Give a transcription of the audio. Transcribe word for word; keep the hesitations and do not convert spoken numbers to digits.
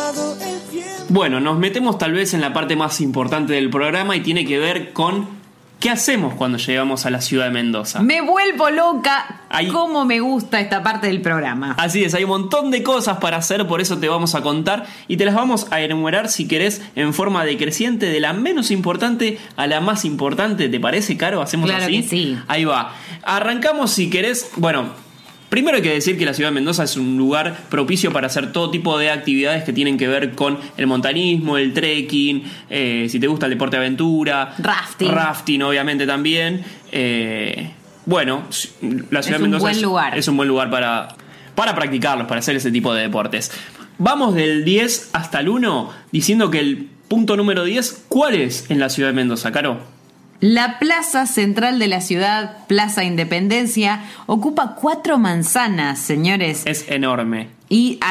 Bueno, nos metemos tal vez en la parte más importante del programa y tiene que ver con ¿qué hacemos cuando llegamos a la ciudad de Mendoza? Me vuelvo loca. Ahí. Cómo me gusta esta parte del programa. Así es, hay un montón de cosas para hacer, por eso te vamos a contar y te las vamos a enumerar si querés en forma decreciente, de la menos importante a la más importante. ¿Te parece, Caro? ¿Hacemos claro así? Que sí. Ahí va. Arrancamos si querés. Bueno, primero hay que decir que la ciudad de Mendoza es un lugar propicio para hacer todo tipo de actividades que tienen que ver con el montañismo, el trekking, eh, si te gusta el deporte de aventura, rafting, rafting obviamente también. Eh, bueno, la ciudad de Mendoza es, es, es un buen lugar para, para practicarlos, para hacer ese tipo de deportes. Vamos del diez hasta el uno diciendo que el punto número diez, ¿cuál es en la ciudad de Mendoza, Caro? La plaza central de la ciudad, Plaza Independencia, ocupa cuatro manzanas, señores. Es enorme. Y